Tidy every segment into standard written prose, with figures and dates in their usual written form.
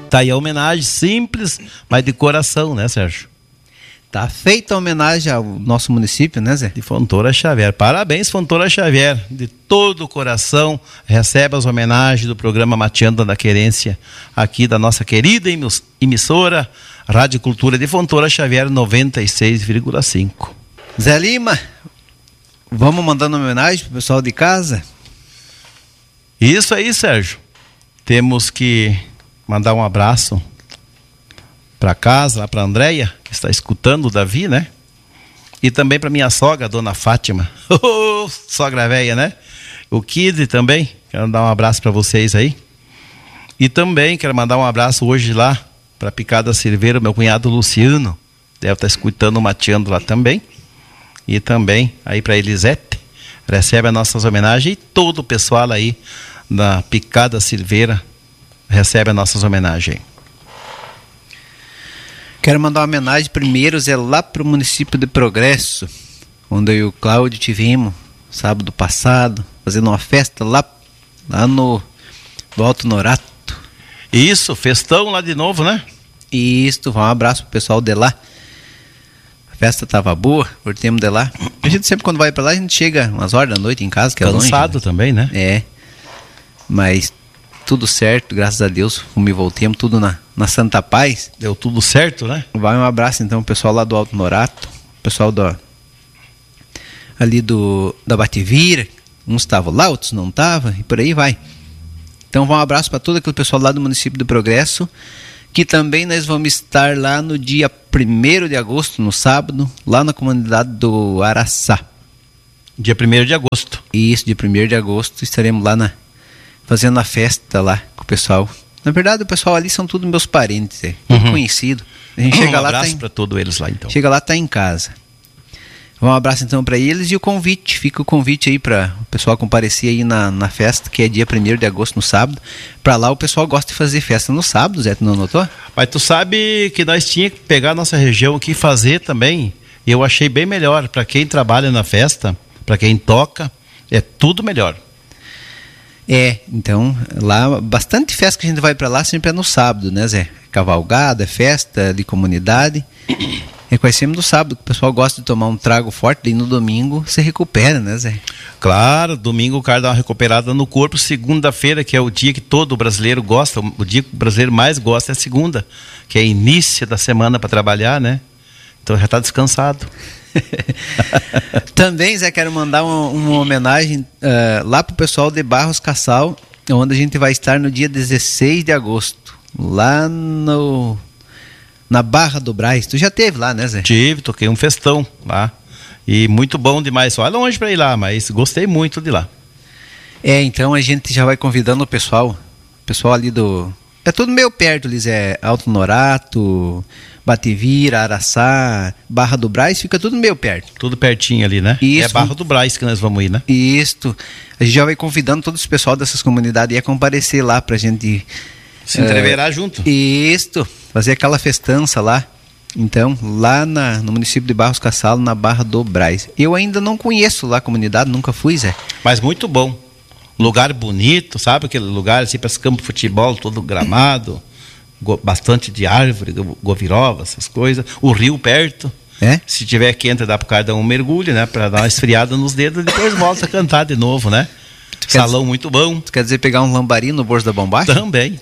Tá aí a homenagem simples, mas de coração, né, Sérgio? Tá feita a homenagem ao nosso município, né, Zé? De Fontoura Xavier. Parabéns, Fontoura Xavier. De todo o coração, recebe as homenagens do programa Mateando da Querência, aqui da nossa querida emissora Rádio Cultura de Fontoura Xavier 96,5. Zé Lima, vamos mandando homenagem pro pessoal de casa? Isso aí, Sérgio. Temos que mandar um abraço para casa, lá para a Andréia, que está escutando o Davi, né? E também para minha sogra, a dona Fátima. Sogra velha, né? O Kid também. Quero dar um abraço para vocês aí. E também quero mandar um abraço hoje lá para Picada Silveira, meu cunhado Luciano. Deve estar escutando o Mateando lá também. E também aí para Elisete. Recebe as nossas homenagens. E todo o pessoal aí da Picada Silveira recebe as nossas homenagens. Quero mandar uma homenagem primeiro, Zé, lá para o município de Progresso, onde eu e o Cláudio tivemos sábado passado, fazendo uma festa lá no Alto Norato. Isso, festão lá de novo, né? Isso, um abraço pro pessoal de lá. A festa tava boa, curtimos de lá. A gente sempre quando vai para lá, a gente chega umas horas da noite em casa, que é longe. Cansado também, né? É, mas tudo certo, graças a Deus, me voltemos, tudo na Santa Paz. Deu tudo certo, né? Vai um abraço então, o pessoal lá do Alto Norato, o pessoal ali da Bativira, uns estavam lá, outros não estavam, e por aí vai. Então um abraço para todo aquele pessoal lá do município do Progresso, que também nós vamos estar lá no dia 1º de agosto, no sábado, lá na comunidade do Araçá. Dia 1º de agosto. Isso, dia 1º de agosto, estaremos lá fazendo a festa lá com o pessoal. Na verdade, o pessoal ali são todos meus parentes, tudo conhecido. A gente chega lá, abraço para todos eles lá, então. Chega lá, tá em casa. Um abraço então para eles e o convite, fica o convite aí para o pessoal comparecer aí na festa, que é dia 1º de agosto, no sábado. Para lá o pessoal gosta de fazer festa no sábado, Zé, tu não notou? Mas tu sabe que nós tínhamos que pegar a nossa região aqui e fazer também. Eu achei bem melhor, para quem trabalha na festa, para quem toca, é tudo melhor. É, então, lá, bastante festa que a gente vai para lá sempre é no sábado, né, Zé? Cavalgada, festa de comunidade. Reconhecemos no sábado, que o pessoal gosta de tomar um trago forte, e no domingo se recupera, né, Zé? Claro, domingo o cara dá uma recuperada no corpo, segunda-feira, que é o dia que todo brasileiro gosta, o dia que o brasileiro mais gosta é segunda, que é início da semana para trabalhar, né? Então já está descansado. Também, Zé, quero mandar uma homenagem lá pro pessoal de Barros Cassal, onde a gente vai estar no dia 16 de agosto, lá na Barra do Braz. Tu já teve lá, né, Zé? Tive, toquei um festão lá. E muito bom demais. Só é longe para ir lá, mas gostei muito de lá. É, então a gente já vai convidando o pessoal ali é tudo meio perto, eles Alto Norato, Bativira, Araçá, Barra do Braz, fica tudo meio perto. Tudo pertinho ali, né? Isso. É Barra do Braz que nós vamos ir, né? Isso. A gente já vai convidando todo esse pessoal dessas comunidades a comparecer lá pra gente se entreverar junto. Isso. Fazer aquela festança lá. Então, lá no município de Barros Cassal, na Barra do Braz. Eu ainda não conheço lá a comunidade, nunca fui, Zé. Mas muito bom. Lugar bonito, sabe? Aquele lugar assim para esse campo de futebol, todo gramado, bastante de árvore, govirova, essas coisas. O rio perto. É? Se tiver quente, dá para o cara dar um mergulho, né? Para dar uma esfriada nos dedos e depois volta a cantar de novo, né? Salão muito bom. Tu quer dizer pegar um lambari no bolso da bombacha? Também.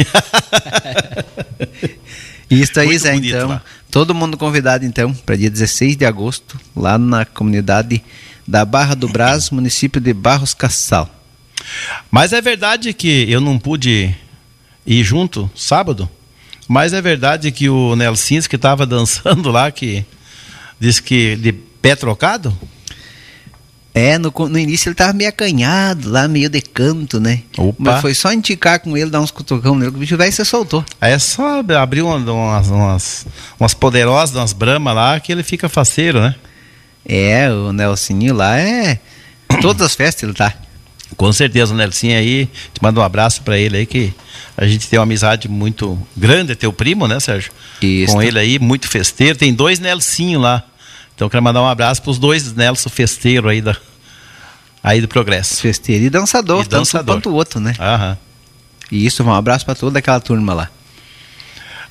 Isso aí, muito Zé, então. Lá. Todo mundo convidado, então, para dia 16 de agosto, lá na comunidade da Barra do Braz, município de Barros Cassal. Mas é verdade que eu não pude ir junto sábado, mas é verdade que o Nelsins que estava dançando lá, que disse que de pé trocado? É, no início ele estava meio acanhado, lá meio de canto, né? Opa. Mas foi só indicar com ele, dar uns cutucão nele, que o bicho velho se soltou. É só abrir umas poderosas, umas bramas lá, que ele fica faceiro, né? É, o Nelsinho lá todas as festas ele tá. Com certeza, o Nelsinho aí, te manda um abraço pra ele aí, que a gente tem uma amizade muito grande, é teu primo, né, Sérgio? Isso. Com ele aí, muito festeiro, tem 2 Nelsinho lá. Então, quero mandar um abraço pros 2 Nelson festeiro aí do Progresso. Festeiro e dançador, tanto quanto o outro, né? Aham. E isso, um abraço pra toda aquela turma lá.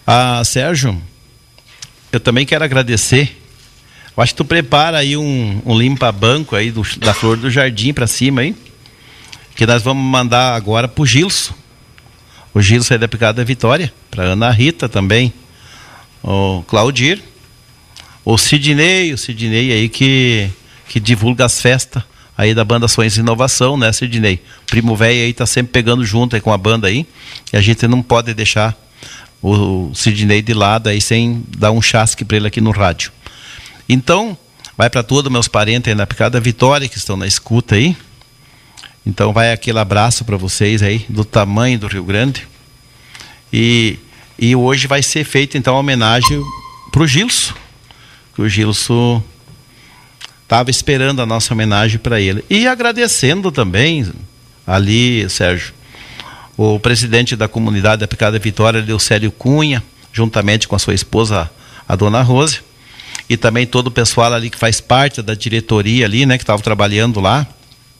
Sérgio, eu também quero agradecer. Eu acho que tu prepara aí um limpa-banco aí da Flor do Jardim para cima aí, que nós vamos mandar agora pro Gilson. O Gilson é da Picada Vitória, para Ana Rita também, o Claudir, o Sidney aí que divulga as festas aí da banda Sonhos e Inovação, né, Sidney? O primo velho aí tá sempre pegando junto aí com a banda aí, e a gente não pode deixar o Sidney de lado aí sem dar um chasque para ele aqui no rádio. Então, vai para todos meus parentes aí na Picada Vitória que estão na escuta aí. Então vai aquele abraço para vocês aí, do tamanho do Rio Grande. E hoje vai ser feita então a homenagem pro Gilson. Que o Gilson estava esperando a nossa homenagem para ele. E agradecendo também ali, Sérgio, o presidente da comunidade da Picada Vitória, Leocélio Cunha, juntamente com a sua esposa, a dona Rose, e também todo o pessoal ali que faz parte da diretoria ali, né, que estava trabalhando lá.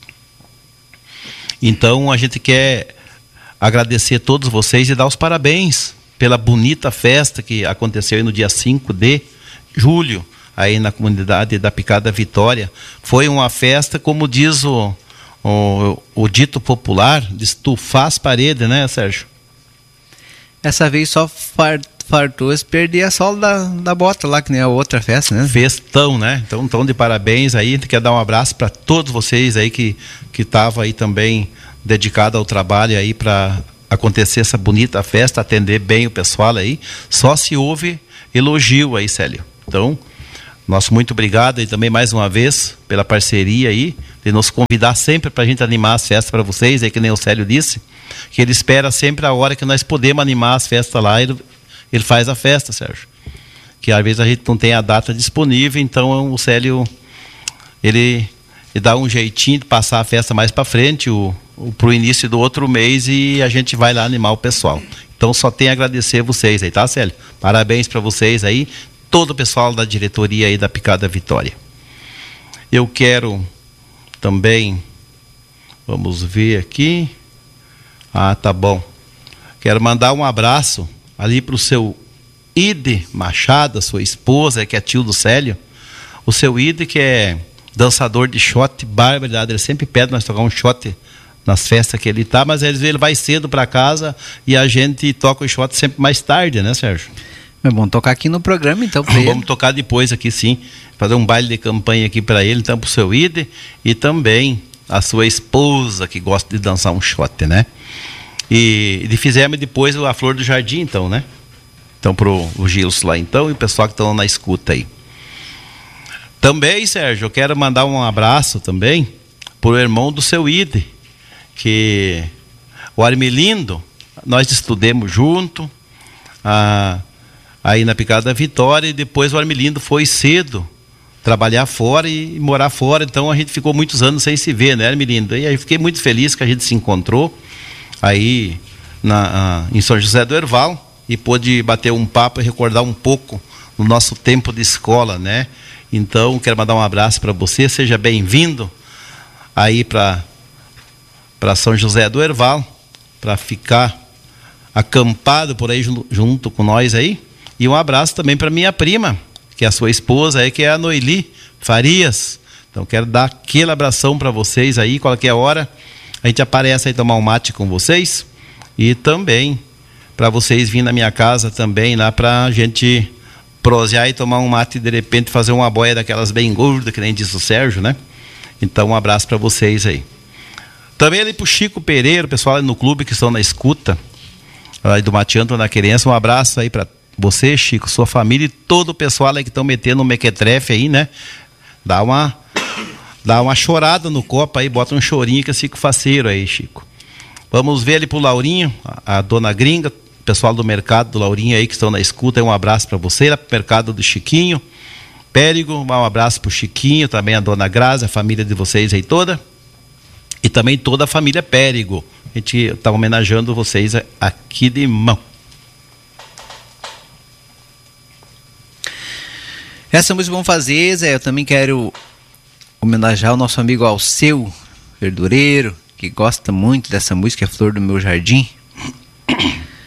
Então a gente quer agradecer a todos vocês e dar os parabéns pela bonita festa que aconteceu aí no dia 5 de julho, aí na comunidade da Picada Vitória. Foi uma festa, como diz o dito popular, de estufar as paredes, né, Sérgio? Essa vez só fartou se perder a sola da bota lá, que nem a outra festa, né? Festão, né? Então de parabéns aí. A gente quer dar um abraço para todos vocês aí que estavam aí também dedicado ao trabalho aí para acontecer essa bonita festa, atender bem o pessoal aí. Só se houve elogio aí, Célio. Então, nosso muito obrigado e também mais uma vez pela parceria aí, de nos convidar sempre para a gente animar as festas para vocês, aí que nem o Célio disse, que ele espera sempre a hora que nós podemos animar as festas lá, ele faz a festa, Sérgio. Que às vezes a gente não tem a data disponível, então o Célio, ele dá um jeitinho de passar a festa mais para frente, pro início do outro mês, e a gente vai lá animar o pessoal. Então só tenho a agradecer a vocês aí, tá, Célio? Parabéns para vocês aí, todo o pessoal da diretoria aí da Picada Vitória. Eu quero também, vamos ver aqui, tá bom. Quero mandar um abraço ali pro seu Ide Machado, sua esposa, que é tio do Célio. O seu Ide, que é dançador de shot, barbaridade, ele sempre pede nós tocar um shot nas festas que ele tá, mas às vezes ele vai cedo para casa e a gente toca o shot sempre mais tarde, né, Sérgio? É bom tocar aqui no programa, então, para ele. Vamos tocar depois aqui, sim, fazer um baile de campanha aqui para ele, então, pro seu Ide, e também a sua esposa, que gosta de dançar um shot, né? E fizemos depois a Flor do Jardim, então, né? Então, pro Gilson lá, então, e o pessoal que estão na escuta aí. Também, Sérgio, eu quero mandar um abraço também pro irmão do seu Ide, que o Armilindo, nós estudemos junto, aí na Picada Vitória, e depois o Armilindo foi cedo trabalhar fora e morar fora, então a gente ficou muitos anos sem se ver, né, Armilindo? E aí fiquei muito feliz que a gente se encontrou aí em São José do Herval e pôde bater um papo e recordar um pouco do nosso tempo de escola, né? Então, quero mandar um abraço para você, seja bem-vindo aí para São José do Herval, para ficar acampado por aí junto com nós aí. E um abraço também para minha prima, que é a sua esposa aí, que é a Noeli Farias. Então, quero dar aquele abração para vocês aí, qualquer hora a gente aparece aí tomar um mate com vocês, e também para vocês virem na minha casa também lá para a gente prosear e tomar um mate e de repente fazer uma boia daquelas bem gordas, que nem diz o Sérgio, né? Então um abraço para vocês aí. Também ali pro Chico Pereira, o pessoal ali no clube que estão na escuta, aí do Mateando na Querência, um abraço aí para você, Chico, sua família e todo o pessoal aí que estão metendo um mequetrefe aí, né? Dá uma chorada no copo aí, bota um chorinho que eu fico faceiro aí, Chico. Vamos ver ali pro Laurinho, a dona Gringa, o pessoal do mercado do Laurinho aí que estão na escuta, um abraço para você, lá pro mercado do Chiquinho, Périgo, um abraço pro Chiquinho, também a dona Grazi, a família de vocês aí toda, e também toda a família Périgo. A gente está homenageando vocês aqui de mão. Essa música vamos fazer, Zé, eu também quero homenagear o nosso amigo Alceu Verdureiro, que gosta muito dessa música, é Flor do Meu Jardim.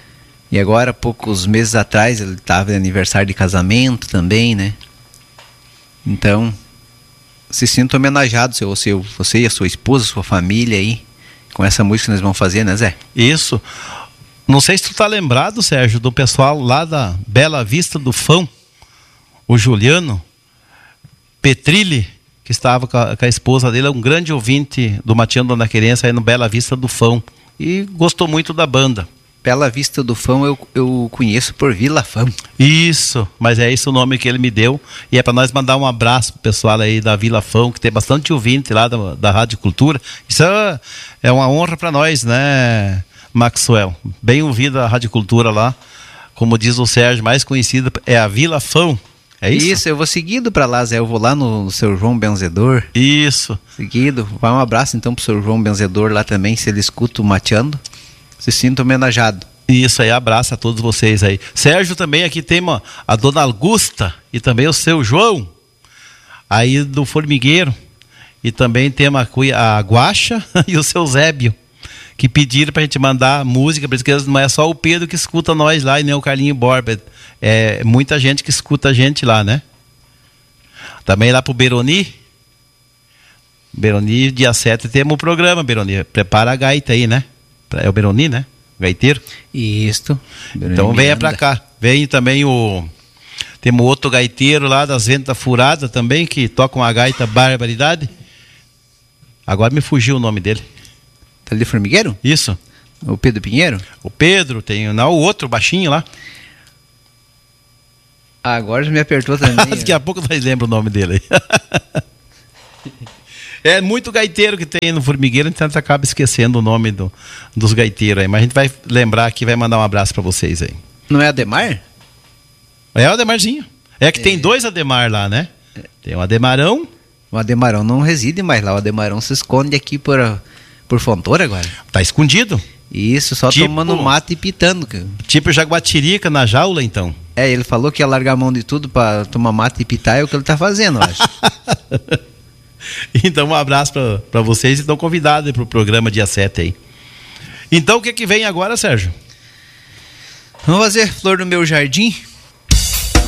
E agora, poucos meses atrás, ele estava de aniversário de casamento também, né? Então, se sinta homenageado, você e a sua esposa, sua família aí, com essa música que nós vamos fazer, né, Zé? Isso. Não sei se tu tá lembrado, Sérgio, do pessoal lá da Bela Vista do Fão, o Juliano Petrilli, que estava com a esposa dele, é um grande ouvinte do Mateando Dona Querência aí no Bela Vista do Fão, e gostou muito da banda. Bela Vista do Fão eu conheço por Vila Fão. Isso, mas é esse o nome que ele me deu. E é para nós mandar um abraço pro pessoal aí da Vila Fão, que tem bastante ouvinte lá da Rádio Cultura. Isso é uma honra para nós, né, Maxwell? Bem ouvida a Rádio Cultura lá. Como diz o Sérgio, mais conhecida é a Vila Fão. É isso? Isso, eu vou seguido para lá, Zé. Eu vou lá no seu João Benzedor. Isso. Seguido. Vai um abraço então pro seu João Benzedor lá também, se ele escuta o Mateando. Se sinta homenageado. Isso aí, abraço a todos vocês aí. Sérgio, também aqui tem a dona Augusta e também o seu João, aí do Formigueiro. E também tem a Guaxa e o seu Zébio, que pediram pra gente mandar música, porque não é só o Pedro que escuta nós lá e nem o Carlinho Borba. É muita gente que escuta a gente lá, né? Também lá pro Beroni. Beroni, dia 7 temos o programa, Beroni. Prepara a gaita aí, né? É o Beroni, né? Gaiteiro. Isso. Então venha pra cá. Vem também temos outro gaiteiro lá das Ventas Furadas também, que toca uma gaita barbaridade. Agora me fugiu o nome dele. Tá ali de Formigueiro? Isso. O Pedro Pinheiro? O Pedro, o outro baixinho lá. Agora já me apertou também. Daqui a pouco nós lembramos o nome dele aí. É muito gaiteiro que tem no Formigueiro, então a gente acaba esquecendo o nome dos gaiteiros aí. Mas a gente vai lembrar aqui, vai mandar um abraço pra vocês aí. Não é Ademar? É o Ademarzinho. É que tem dois Ademar lá, né? Tem o Ademarão. O Ademarão não reside mais lá. O Ademarão se esconde aqui por Fontoura agora. Tá escondido. Isso, só tomando mato e pitando. Tipo Jaguatirica na jaula, então. Ele falou que ia largar a mão de tudo pra tomar mato e pitar, é o que ele tá fazendo, eu acho. Então um abraço para vocês e estão convidados para o programa dia 7 aí. Então o que vem agora, Sérgio? Vamos fazer Flor do Meu Jardim.